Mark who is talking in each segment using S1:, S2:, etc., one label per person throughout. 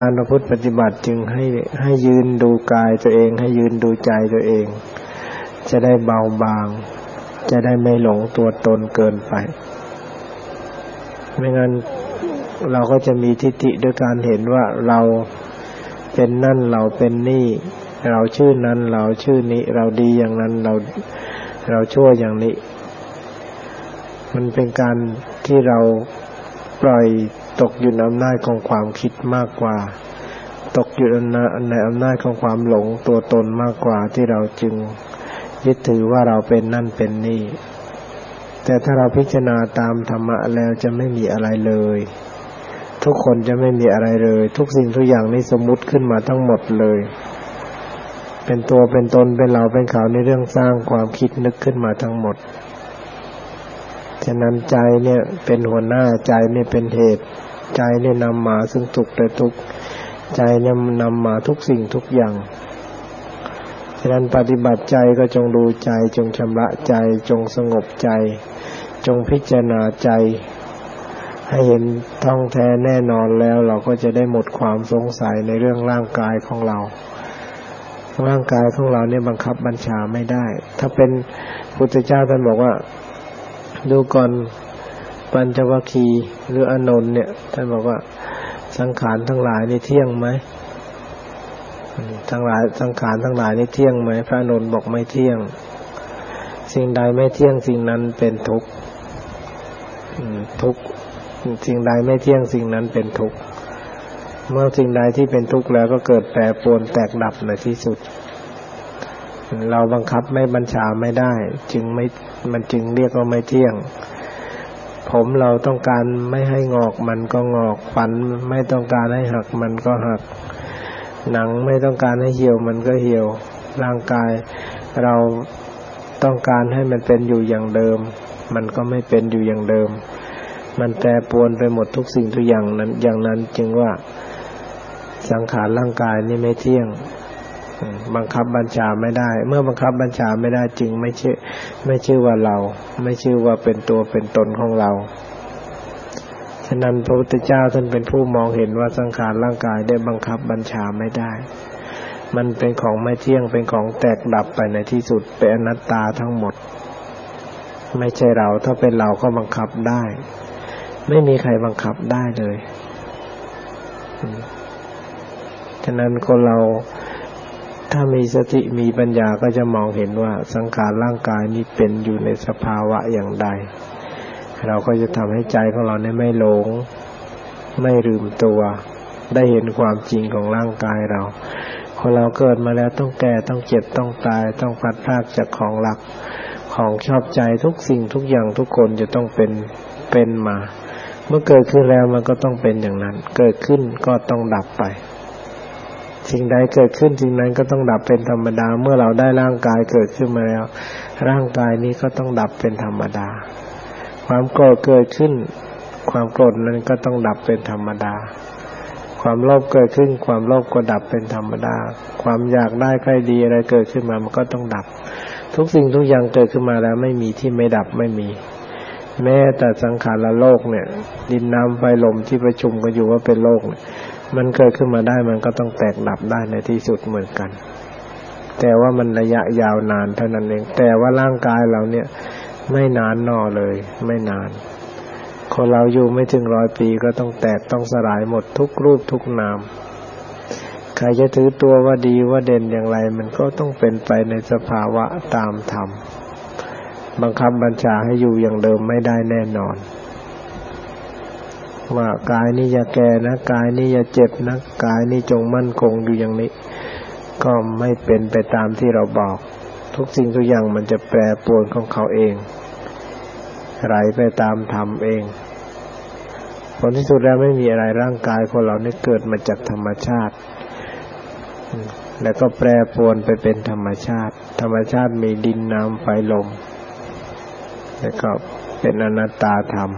S1: การประพฤติปฏิบัติจึงให้ยืนดูกายตัวเองให้ยืนดูใจตัวเองจะได้เบาบางจะได้ไม่หลงตัวตนเกินไปไม่งั้นเราก็จะมีทิฏฐิด้วยการเห็นว่าเราเป็นนั่นเราเป็นนี่เราชื่อนั้นเราชื่อนี้เราดีอย่างนั้นเราชั่วอย่างนี้มันเป็นการที่เราปล่อยตกอยู่ในอำนาจของความคิดมากกว่าตกอยู่ในอำนาจของความหลงตัวตนมากกว่าที่เราจึงยึดถือว่าเราเป็นนั่นเป็นนี่แต่ถ้าเราพิจารณาตามธรรมะแล้วจะไม่มีอะไรเลยทุกคนจะไม่มีอะไรเลยทุกสิ่งทุกอย่างนี่สมมุติขึ้นมาทั้งหมดเลยเป็นตัวเป็นตนเป็นเราเป็นเขาในเรื่องสร้างความคิดนึกขึ้นมาทั้งหมดฉะนั้นใจเนี่ยเป็นหัวหน้าใจเนี่ยเป็นเหตุใจเนี่ยนำมาซึ่งสุขและทุกข์ใจเนี่ยนำมาทุกสิ่งทุกอย่างฉะนั้นปฏิบัติใจก็จงดูใจจงชำระใจจงสงบใจจงพิจารณาใจให้เห็นท่องแท้แน่นอนแล้วเราก็จะได้หมดความสงสัยในเรื่องร่างกายของเราร่างกายของเราเนี่ยบังคับบัญชาไม่ได้ถ้าเป็นพุทธเจ้าท่านบอกว่าดูก่อนปัญจวัคคีย์หรืออานนท์เนี่ยท่านบอกว่าสังขารทั้งหลายนี่เที่ยงไหมทั้งหลายสังขารทั้งหลายนี่เที่ยงไหมพระอานนท์บอกไม่เที่ยงสิ่งใดไม่เที่ยงสิ่งนั้นเป็นทุกข์ทุกข์สิ่งใดไม่เที่ยงสิ่งนั้นเป็นทุกข์เมื่อสิ่งใดที่เป็นทุกข์แล้วก็เกิดแปรปรวนแตกดับในที่สุดเราบังคับไม่บัญชาไม่ได้มันจึงเรียกว่าไม่เที่ยงผมเราต้องการไม่ให้งอกมันก็งอกฟันไม่ต้องการให้หักมันก็หักหนังไม่ต้องการให้เหี่ยวมันก็เหี่ยวร่างกายเราต้องการให้มันเป็นอยู่อย่างเดิมมันก็ไม่เป็นอยู่อย่างเดิมมันแปรปรวนไปหมดทุกสิ่งทุกอย่างนั้นจึงว่าสังขารร่างกายนี่ไม่เที่ยงบังคับบัญชาไม่ได้เมื่อบังคับบัญชาไม่ได้จึงไม่ชื่อว่าเราไม่ชื่อว่าเป็นตัวเป็นตนของเราฉะนั้นพระพุทธเจ้าท่านเป็นผู้มองเห็นว่าสังขารร่างกายได้บังคับบัญชาไม่ได้มันเป็นของไม่เที่ยงเป็นของแตกดับไปในที่สุดเป็นอนัตตาทั้งหมดไม่ใช่เราถ้าเป็นเราก็บังคับได้ไม่มีใครบังคับได้เลยฉะนั้นคนเราถ้ามีสติมีปัญญาก็จะมองเห็นว่าสังขารร่างกายนี้เป็นอยู่ในสภาวะอย่างใดเราก็จะทำให้ใจของเราเนี่ยไม่หลงไม่ลืมตัวได้เห็นความจริงของร่างกายเราคนเราเกิดมาแล้วต้องแก่ต้องเจ็บต้องตายต้องพลัดพรากจากของรักของชอบใจทุกสิ่งทุกอย่างทุกคนจะต้องเป็นมาเมื่อเกิดขึ้นแล้วมันก็ต้องเป็นอย่างนั้นเกิดขึ้นก็ต้องดับไปสิ่งใดเกิดขึ้นสิ่งนั้นก็ต้องดับเป็นธรรมดาเมื่อเราได้ร่างกายเกิดขึ้นมาแล้วร่างกายนี้ก็ต้องดับเป็นธรรมดาความโกรธเกิดขึ้นความโกรธนั้นก็ต้องดับเป็นธรรมดาความโลภเกิดขึ้นความโลภก็ดับเป็นธรรมดาความอยากได้ใครดีอะไรเกิดขึ้นมามันก็ต้องดับทุกสิ่งทุกอย่างเกิดขึ้นมาแล้วไม่มีที่ไม่ดับไม่มีแม้แต่สังขารโลกเนี่ยดินน้ำไฟลมที่ประชุมกันอยู่ว่าเป็นโลกเนี่ยมันเกิดขึ้นมาได้มันก็ต้องแตกดับได้ในที่สุดเหมือนกันแต่ว่ามันระยะยาวนานเท่านั้นเองแต่ว่าร่างกายเราเนี่ยไม่นานนอเลยไม่นานคนเราอยู่ไม่ถึง100 ปีก็ต้องแตกต้องสลายหมดทุกรูปทุกนามใครจะถือตัวว่าดีว่าเด่นอย่างไรมันก็ต้องเป็นไปในสภาวะตามธรรมบังคับบัญชาให้อยู่อย่างเดิมไม่ได้แน่นอนว่ากายนี้อย่าแก่นะกายนี้อย่าเจ็บนะกายนี้จงมั่นคงอยู่อย่างนี้ก็ไม่เป็นไปตามที่เราบอกทุกสิ่งทุกอย่างมันจะแปรปรวนของเขาเองไหลไปตามธรรมเองผลที่สุดแล้วไม่มีอะไรร่างกายของเรานี่เกิดมาจากธรรมชาติแล้วก็แปรปรวนไปเป็นธรรมชาติธรรมชาติมีดินน้ำไฟลมแล้วก็เป็นอนัตตาธรรม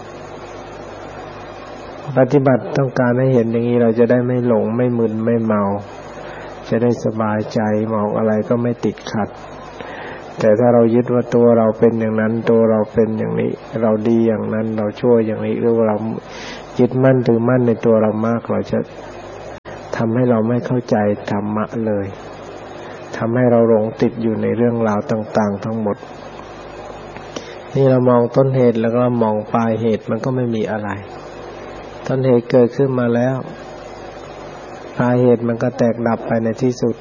S1: ปฏิบัติต้องการให้เห็นอย่างนี้เราจะได้ไม่หลงไม่มึนไม่เมาจะได้สบายใจมองอะไรก็ไม่ติดขัดแต่ถ้าเรายึดว่าตัวเราเป็นอย่างนั้นตัวเราเป็นอย่างนี้เราดีอย่างนั้นเราชั่วอย่างนี้หรือว่าเรายึดมั่นถือมั่นในตัวเรามากเราจะำให้เราไม่เข้าใจธรรมะเลยทำให้เราหลงติดอยู่ในเรื่องราวต่างๆทั้งหมดนี่เรามองต้นเหตุแล้วก็มองปลายเหตุมันก็ไม่มีอะไรต้นเหตุเกิดขึ้นมาแล้วปลายเหตุมันก็แตกดับไปในที่สุด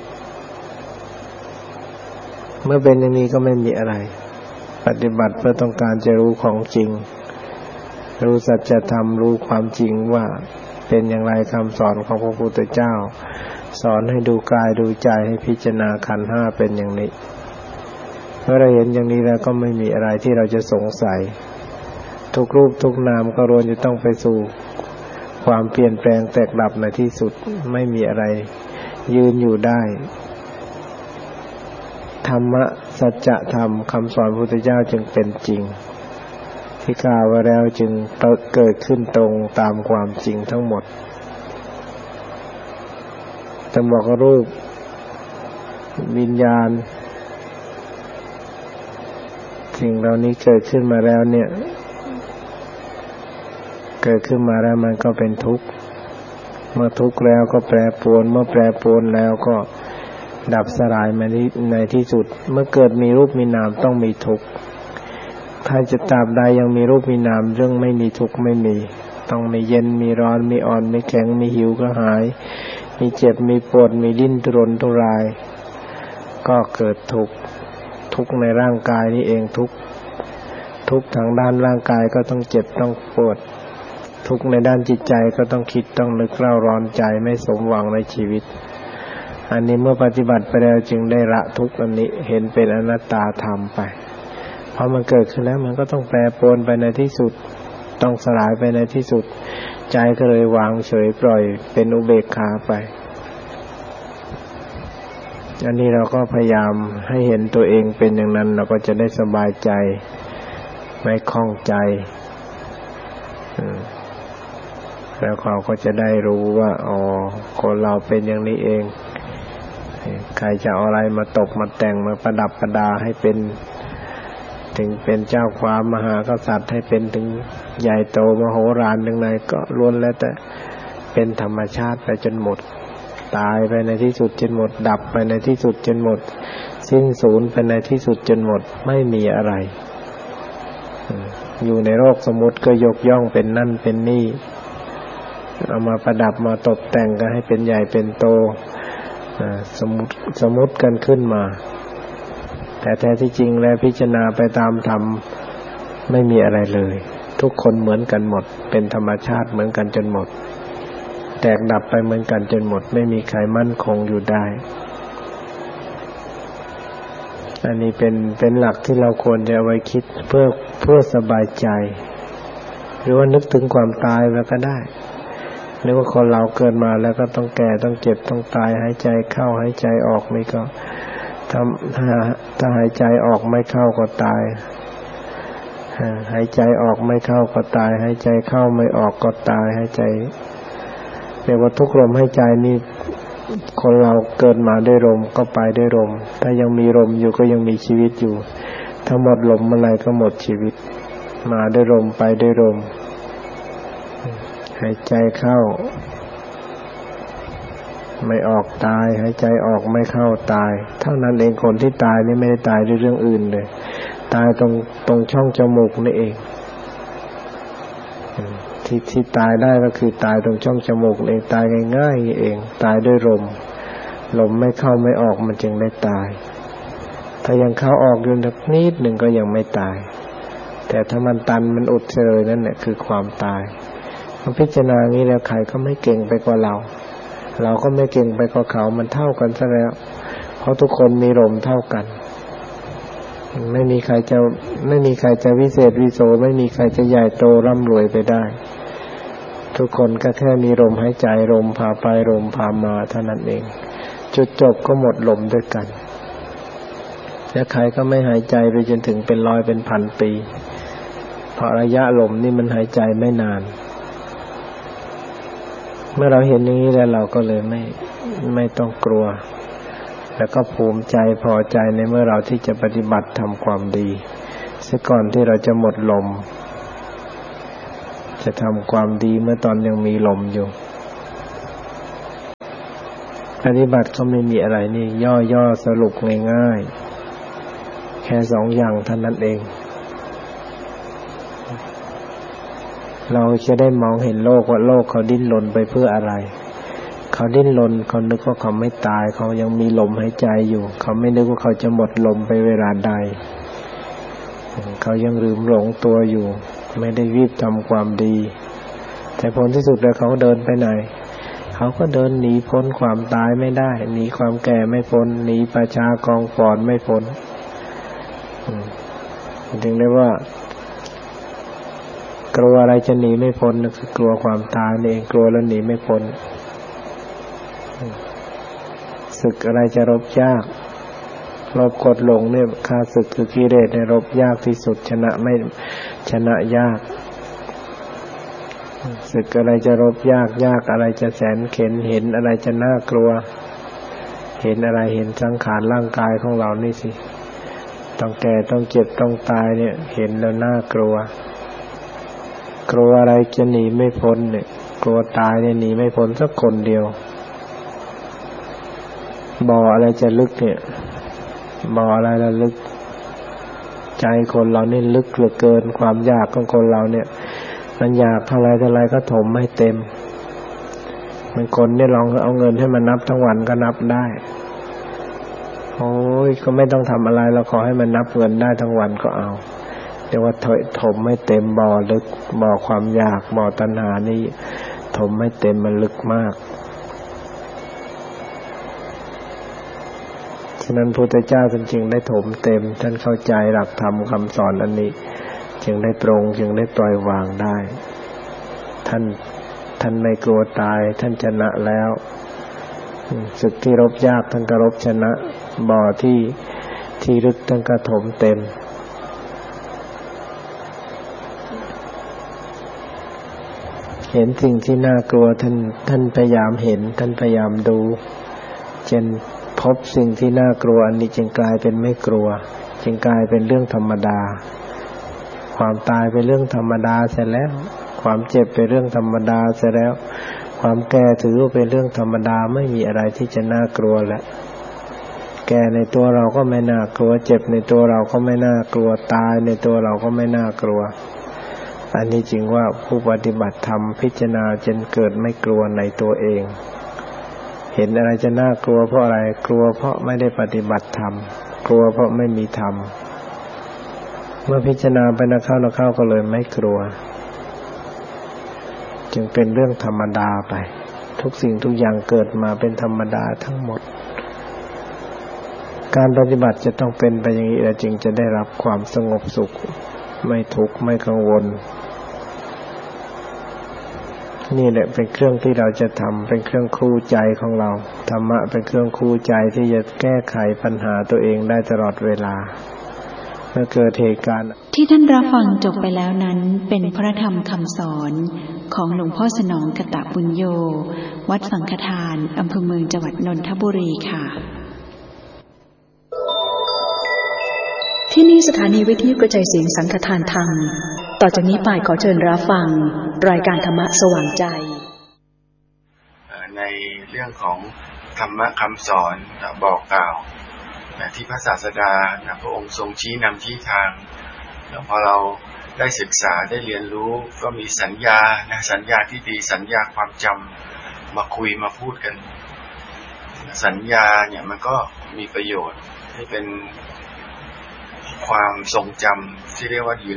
S1: เมื่อเป็นอย่างนี้ก็ไม่มีอะไรปฏิบัติเพื่อต้องการจะรู้ของจริงรู้สัจธรรมรู้ความจริงว่าเป็นอย่างไรคำสอนของพระพุทธเจ้าสอนให้ดูกายดูใจให้พิจารณาขันธ์ห้าเป็นอย่างนี้เมื่อเราเห็นอย่างนี้แล้วก็ไม่มีอะไรที่เราจะสงสัยทุกรูปทุกนามก็ล้วนจะต้องไปสู่ความเปลี่ยนแปลงแตกดับในที่สุดไม่มีอะไรยืนอยู่ได้ธรรมะสัจธรรมคำสอนพระพุทธเจ้าจึงเป็นจริงที่กล่าวไว้แล้วจึงเกิดขึ้นตรงตามความจริงทั้งหมดแต่บอกว่ารูปวิญญาณสิ่งเหล่านี้เกิดขึ้นมาแล้วเนี่ยเกิดขึ้นมาแล้วมันก็เป็นทุกข์เมื่อทุกข์แล้วก็แปรปรวนเมื่อแปรปรวนแล้วก็ดับสลายมาในที่สุดเมื่อเกิดมีรูปมีนามต้องมีทุกข์ถ้าจะตราบใดยังมีรูปมีนามเรื่องไม่มีทุกข์ไม่มีต้องมีเย็นมีร้อนมีอ่อนมีแข็งมีหิวกระหายมีเจ็บมีปวดมีดิ้นทุรนทุรายก็เกิดทุกข์ทุกข์ในร่างกายนี่เองทุกข์ทางด้านร่างกายก็ต้องเจ็บต้องปวดทุกข์ในด้านจิตใจก็ต้องคิดต้องนึกเร่าร้อนใจไม่สมหวังในชีวิตอันนี้เมื่อปฏิบัติไปแล้วจึงได้ละทุกข์อันนี้เห็นเป็นอนัตตาธรรมไปเพราะมันเกิดขึ้นแล้วมันก็ต้องแปรปรวนไปในที่สุดต้องสลายไปในที่สุดใจก็เลยวางเฉยปล่อยเป็นอุเบกขาไปอันนี้เราก็พยายามให้เห็นตัวเองเป็นอย่างนั้นเราก็จะได้สบายใจไม่คล่องใจแล้วเขาก็จะได้รู้ว่าอ๋อคนเราเป็นอย่างนี้เองใครจะเอาอะไรมาตกมาแต่งมาประดับประดาให้เป็นถึงเป็นเจ้าความมหากษัตริย์ให้เป็นถึงใหญ่โตมโหฬารถึงไหนก็ล้วนแล้วแต่เป็นธรรมชาติไปจนหมดตายไปในที่สุดจนหมดดับไปในที่สุดจนหมดสิ้นสูญไปในที่สุดจนหมดไม่มีอะไรอยู่ในโลกสมมุติก็ยกย่องเป็นนั่นเป็นนี่เอามาประดับมาตกแต่งกันให้เป็นใหญ่เป็นโตสมมุติกันขึ้นมาแต่แท้ที่จริงแล้วพิจารณาไปตามธรรมไม่มีอะไรเลยทุกคนเหมือนกันหมดเป็นธรรมชาติเหมือนกันจนหมดแตกดับไปเหมือนกันจนหมดไม่มีใครมั่นคงอยู่ได้อันนี้เป็นหลักที่เราควรจะเอาไว้คิดเพื่อสบายใจหรือว่านึกถึงความตายไว้ก็ได้หรือว่าคนเราเกิดมาแล้วก็ต้องแก่ต้องเจ็บต้องตายหายใจเข้าหายใจออกนี่ก็ถ้าหายใจออกไม่เข้าก็ตายหายใจออกไม่เข้าก็ตายหายใจเข้าไม่ออกก็ตายหายใจเรียกว่าทุกลมหายใจนี่คนเราเกิดมาด้วยลมก็ไปด้วยลมถ้ายังมีลมอยู่ก็ยังมีชีวิตอยู่ถ้าหมดลมเมื่อไหร่ก็หมดชีวิตมาด้วยลมไปด้วยลมหายใจเข้าไม่ออกตายหายใจออกไม่เข้าตายเท่านั้นเองคนที่ตายนี่ไม่ได้ตายด้วยเรื่องอื่นเลยตายตรงช่องจมูกนี่เองที่ตายได้ก็คือตายตรงช่องจมูกเองตายง่ายๆเองตายด้วยลมไม่เข้าไม่ออกมันจึงได้ตายถ้ายังเข้าออกอยู่นิดหนึ่งก็ยังไม่ตายแต่ถ้ามันตันมันอุดเฉยนั่นแหละคือความตายพอพิจารณางี้แล้วใครก็ไม่เก่งไปกว่าเราก็ไม่เก่งไปกว่าเขามันเท่ากันซะแล้วเพราะทุกคนมีลมเท่ากันไม่มีใครจะวิเศษวิโสไม่มีใครจะใหญ่โตร่ำรวยไปได้ทุกคนก็แค่มีลมหายใจลมพาไปลมพามาเท่านั้นเองจุดจบก็หมดลมด้วยกันและใครก็ไม่หายใจไปจนถึงเป็นร้อยเป็นพันปีเพราะระยะลมนี่มันหายใจไม่นานเมื่อเราเห็นอย่างนี้แล้วเราก็เลยไม่ต้องกลัวแล้วก็ภูมิใจพอใจในเมื่อเราที่จะปฏิบัติทำความดีเสียก่อนที่เราจะหมดลมจะทำความดีเมื่อตอนยังมีลมอยู่ปฏิบัติก็ไม่มีอะไรนี่ย่อๆสรุปง่ายๆแค่2 อย่างเท่านั้นเองเราจะได้มองเห็นโลกว่าโลกเขาดิ้นรนไปเพื่ออะไรเขาดิ้นรนเขานึกว่าเขาไม่ตายเขายังมีลมหายใจอยู่เขาไม่นึกว่าเขาจะหมดลมไปเวลาใดเขายังลืมหลงตัวอยู่ไม่ได้รีบทำความดีแต่ผลที่สุดแล้วเขาเดินไปไหนเขาก็เดินหนีพ้นความตายไม่ได้หนีความแก่ไม่พ้นหนีประชากองฟอนไม่พ้นถึงได้ว่ากลัวอะไรจะหนีไม่พ้นคือกลัวความตายนี่เองกลัวแล้วหนีไม่พ้นศึกอะไรจะรบยากรบกดหลงเนี่ยข้าศึกคือกิเลสเนี่ยรบยากที่สุดชนะยากศึกอะไรจะรบยากอะไรจะแสนเข็ญเห็นอะไรจะน่ากลัวเห็นอะไรเห็นสังขารร่างกายของเรานี่สิต้องแก่ต้องเจ็บต้องตายเนี่ยเห็นแล้วน่ากลัวอะไรจะหนีไม่พ้นเนี่ยกลัวตายเนี่ยหนีไม่พ้นสักคนเดียวบ่ออะไรจะลึกเนี่ยบ่ออะไรละลึกใจคนเรานี่ลึกเหลือเกินความอยากของคนเราเนี่ยมันอยากเท่าไรก็ถมไม่เต็มมันคนนี่ลองเอาเงินให้มันนับทั้งวันก็นับได้โอ้ยก็ไม่ต้องทำอะไรเราขอให้มันนับเงินได้ทั้งวันก็เอาเรียกว่าถมไม่เต็มบ่อลึกบ่อความอยากบ่อตัณหานี่ถมไม่เต็มมันลึกมากฉะนั้นพระพุทธเจ้าจึงได้ถมเต็มท่านเข้าใจหลักธรรมคำสอนอันนี้จึงได้ปรงจึงได้ปล่อยวางได้ท่านไม่กลัวตายท่านชนะแล้วศึกที่รบยากท่านก็รบชนะบ่อที่ลึกท่านก็ถมเต็มเห็นสิ่งที่น่ากลัวท่านพยายามเห็นท่านพยายามดูจนพบสิ่งที่น่ากลัวอันนี้จึงกลายเป็นไม่กลัวจึงกลายเป็นเรื่องธรรมดาความตายเป็นเรื่องธรรมดาเสียแล้วความเจ็บเป็นเรื่องธรรมดาเสียแล้วความแก่ถือว่าเป็นเรื่องธรรมดาไม่มีอะไรที่จะน่ากลัวแล้วแก่ในตัวเราก็ไม่น่ากลัวเจ็บในตัวเราก็ไม่น่ากลัวตายในตัวเราก็ไม่น่ากลัวอันนี้จริงว่าผู้ปฏิบัติธรรมพิจารณาจนเกิดไม่กลัวในตัวเองเห็นอะไรจะน่ากลัวเพราะอะไรกลัวเพราะไม่ได้ปฏิบัติธรรมกลัวเพราะไม่มีธรรมเมื่อพิจารณาไปนักเข้าก็เลยไม่กลัวจึงเป็นเรื่องธรรมดาไปทุกสิ่งทุกอย่างเกิดมาเป็นธรรมดาทั้งหมดการปฏิบัติจะต้องเป็นไปอย่างนี้แล้วจึงจะได้รับความสงบสุขไม่ทุกข์ไม่กังวลนี่แหละเป็นเครื่องที่เราจะทำเป็นเครื่องคู่ใจของเราธรรมะเป็นเครื่องคู่ใจที่จะแก้ไขปัญหาตัวเองได้ตลอดเวลาเมื่อเกิดเหตุการณ์
S2: ที่ท่านรับฟังจบไปแล้วนั้นเป็นพระธรรมคำสอนของหลวงพ่อสนองกตปุญโญวัดสังฆทานอำเภอเมืองจังหวัดนนทบุรีค่ะที่นี่สถานีวิทยุกระจายเสียงสังฆทานธรรมต่อจากนี้ไปขอเชิญรับฟังรายการธรรมะสว่างใจ
S3: ในเรื่องของธรรมะคำสอนบอกกล่าวที่พระศาสดาพระองค์ทรงชี้นำชี้ทางแล้วพอเราได้ศึกษาได้เรียนรู้ก็มีสัญญาที่ดีสัญญาความจำมาคุยมาพูดกันสัญญาเนี่ยมันก็มีประโยชน์ที่เป็นความทรงจำที่เรียกว่าอยู่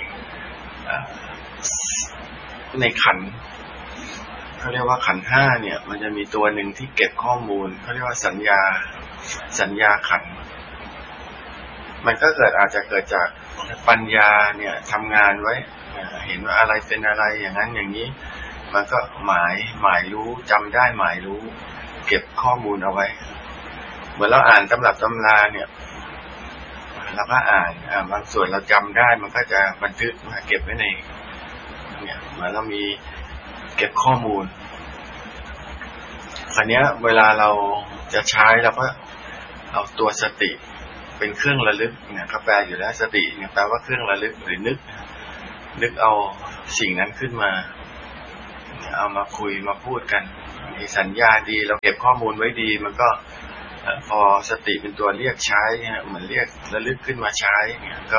S3: ในขันธ์เขาเรียกว่าขันธ์ห้าเนี่ยมันจะมีตัวหนึ่งที่เก็บข้อมูลเขาเรียกว่าสัญญาขันธ์มันก็อาจจะเกิดจากปัญญาเนี่ยทำงานไว้เห็นว่าอะไรเป็นอะไรอย่างนั้นอย่างนี้มันก็หมายรู้จำได้หมายรู้เก็บข้อมูลเอาไว้เหมือนเราอ่านตำรับตำราเนี่ยเราก็อ่านบางส่วนเราจำได้มันก็จะบันทึกมาเก็บไว้ในเนี่ยเหมือนเรามีเก็บข้อมูลคราวนี้เวลาเราจะใช้เราก็เอาตัวสติเป็นเครื่องระลึกเนี่ยเขาแปลอยู่แล้วสติเนี่ยแปลว่าเครื่องระลึกหรือนึกเอาสิ่งนั้นขึ้นมาเอามาคุยมาพูดกันมีสัญญาดีเราเก็บข้อมูลไว้ดีมันก็พอสติเป็นตัวเรียกใช้เหมือนเรียกระลึกขึ้นมาใช้ก็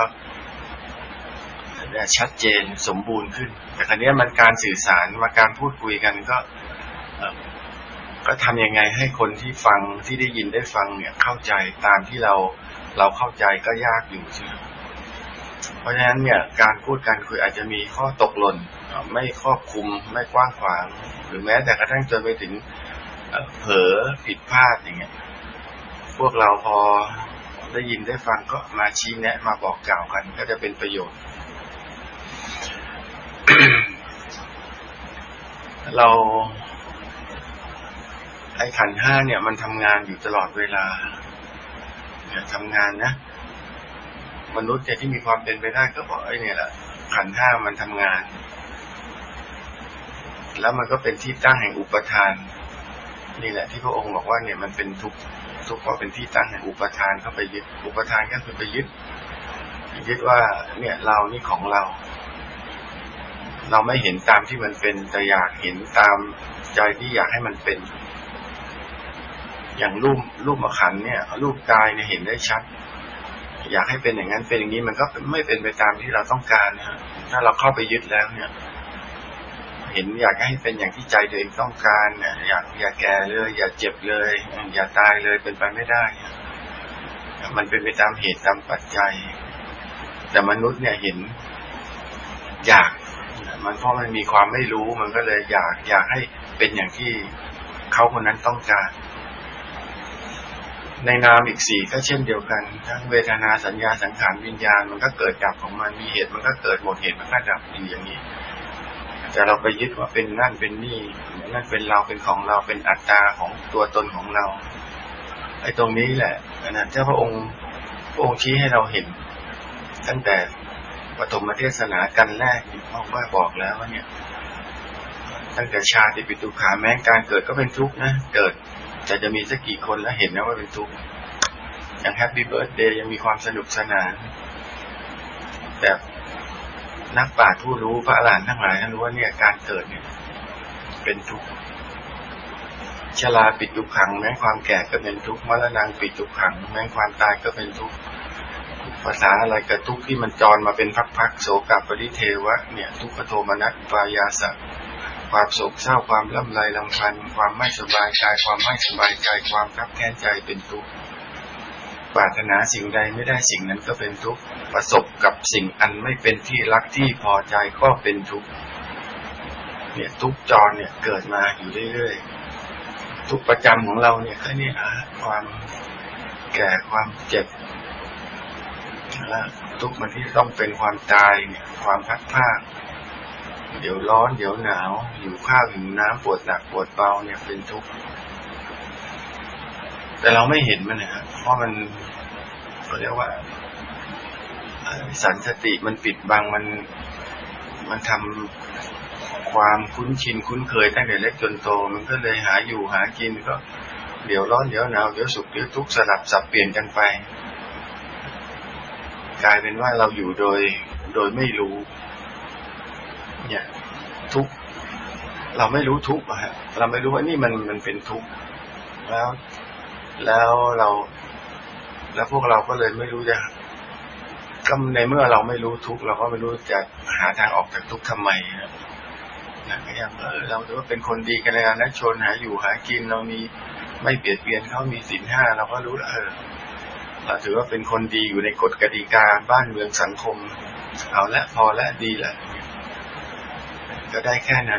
S3: ชัดเจนสมบูรณ์ขึ้นแต่คราวนี้มันการสื่อสารมาการพูดคุยกันก็ทำยังไงให้คนที่ฟังที่ได้ยินได้ฟังเนี่ยเข้าใจตามที่เราเข้าใจก็ยากอยู่ใช่ไหมเพราะฉะนั้นเนี่ยการพูดกันคุยอาจจะมีข้อตกหล่นไม่ครอบคลุมไม่กว้างขวางหรือแม้แต่กระทั่งจนไปถึงเผลอผิดพลาดอย่างเงี้ยพวกเราพอได้ยินได้ฟังก็มาชี้แนะมาบอกกล่าวกันก็จะเป็นประโยชน์ เราไอ้ขันธ์ห้าเนี่ยมันทำงานอยู่ตลอดเวลาเนี่ยทำงานนะมนุษย์เนี่ยที่มีความเป็นไปได้ก็บอกไอ้เนี่ยแหละขันธ์ห้ามันทำงานแล้วมันก็เป็นที่ตั้งแห่งอุปทานนี่แหละที่พระองค์บอกว่าเนี่ยมันเป็นทุกข์เพราะเป็นที่ตั้งแห่งอุปทานเข้าไปยึดอุปทานก็คือไปยึดว่าเนี่ยเรานี่ของเราไม่เห็นตามที่มันเป็นแต่อยากเห็นตามใจที่อยากให้มันเป็นอย่างรูปขันธ์เนี่ยรูปกายเนี่ยเห็นได้ชัดอยากให้เป็นอย่างนั้นเป็นอย่างนี้มันก็ไม่เป็นไปตามที่เราต้องการนะถ้าเราเข้าไปยึดแล้วเนี่ยเห็นอยากให้เป็นอย่างที่ใจตัวเองต้องการเนี่ยอย่าแก่เลยอย่าเจ็บเลยอย่าตายเลยเป็นไปไม่ได้มันเป็นไปตามเหตุตามปัจจัยแต่มนุษย์เนี่ยเห็นอยากมันเพราะมันมีความไม่รู้มันก็เลยอยากให้เป็นอย่างที่เขาคนนั้นต้องการในนามอีกสี่ก็เช่นเดียวกันทั้งเวทนาสัญญาสังขารวิญญาณมันก็เกิดดับของมันมีเหตุมันก็เกิดหมดเหตุมันก็ดับอย่างนี้แต่เราไปยึดว่าเป็นนั่นเป็นนี่นั่นเป็นเราเป็นของเราเป็นอัตตาของตัวตนของเราไอ้ตรงนี้แหละนะที่พระองค์ชี้ให้เราเห็นตั้งแต่ปฐมเทศนากันแรกที่พ่อว่าบอกแล้วว่าเนี่ยตั้งแต่ชาติปิตุขาแม้การเกิดก็เป็นทุกข์นะเกิดแต่จะมีสักกี่คนแล้วเห็นนะว่าเป็นทุกข์อย่างแฮปปี้เบิร์ธเดย์ยังมีความสนุกสนานแต่นักปราชญ์ผู้รู้พระอรหันต์ทั้งหลายท่านรู้ว่าเนี่ยการเกิดเนี่ยเป็นทุกข์ชราปิตุขังแม้ความแก่ก็เป็นทุกข์มรณะปิตุขังแม้ความตายก็เป็นทุกข์ภาษาอะไรกับทุกข์ที่มันจรมาเป็นพักๆโสกปริเทวะเนี่ยทุกขโทมนัสปายาสะความโศกเศร้าความลำไรลำพันธ์ความไม่สบายกายความไม่สบายใจความคับแค้นใจเป็นทุกข์ปรารถนาสิ่งใดไม่ได้สิ่งนั้นก็เป็นทุกข์ประสบกับสิ่งอันไม่เป็นที่รักที่พอใจก็เป็นทุกข์เนี่ยทุกข์จรเนี่ยเกิดมาอยู่เรื่อยๆทุกข์ประจำของเราเนี่ยก็เนี่ยความแก่ความเจ็บทุกข์มันที่ต้องเป็นความตายเนี่ยความพัดพรากเดี๋ยวร้อนเดี๋ยวหนาวหิวข้าวหิวน้ำปวดหนักปวดเบาเนี่ยเป็นทุกข์แต่เราไม่เห็นมันนะครับเพราะมันเรียกว่าสันสติมันปิดบังมันทำความคุ้นชินคุ้นเคยตั้งแต่เล็กจนโตมันก็เลยหาอยู่หากินก็เดี๋ยวร้อนเดี๋ยวหนาวเดี๋ยวสุขเดี๋ยวทุกข์สลับสับเปลี่ยนกันไปกลายเป็นว่าเราอยู่โดยไม่รู้เนี่ยทุกข์เราไม่รู้ทุกข์อะฮะเราไม่รู้ว่านี่มันเป็นทุกข์แล้วพวกเราก็เลยไม่รู้จะก็ในเมื่อเราไม่รู้ทุกข์เราก็ไม่รู้จะหาทางออกจากทุกข์ทำไมนะอย่างเราถือว่าเป็นคนดีกันเลยนะชนหาอยู่หากินเรามีไม่เบียดเบียนเขามีศีลห้าเราก็รู้เราถือว่าเป็นคนดีอยู่ในกฎกติกาบ้านเมืองสังคมเอาละพอละดีละก็ได้แค่นั้น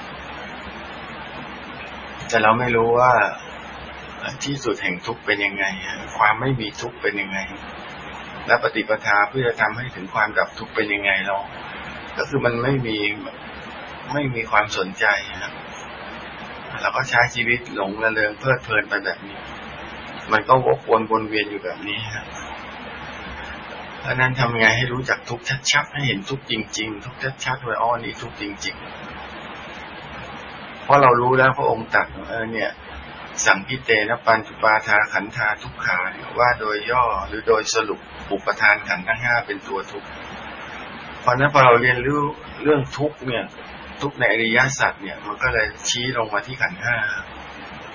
S3: แต่เราไม่รู้ว่าที่สุดแห่งทุกข์เป็นยังไงความไม่มีทุกข์เป็นยังไงและปฏิปทาเพื่อจะทำให้ถึงความดับทุกข์เป็นยังไงเราก็คือมันไม่มีความสนใจนะเราก็ใช้ชีวิตหลงระเริงเพลิดเพลินไปแบบนี้มันก็วกวนเวียนอยู่แบบนี้ครับเพราะนั้นทำไงให้รู้จักทุกข์ชัดๆให้เห็นทุกข์จริงๆทุกข์ชัดๆว่าอ๋อนี่ทุกข์จริงๆเพราะเรารู้แล้วพระองค์ตรัสเนี่ยสังคิเตนะปัญจุปาทาขันธาทุกขาว่าโดยย่อหรือโดยสรุปอุปทานขันธ์ทั้ง5เป็นตัวทุกข์เพราะนั้นพอเราเรียนรู้เรื่องทุกข์เนี่ยทุกข์ในอริยสัจเนี่ยมันก็เลยชี้ลงมาที่ขันธ์ห้า